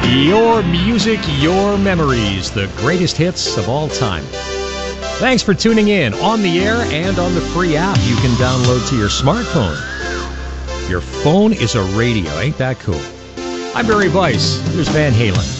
Your music, your memories, the greatest hits of all time. Thanks for tuning in on the air and on the free app you can download to your smartphone. Your phone is a radio, ain't that cool? I'm Barry Weiss. Here's Van Halen.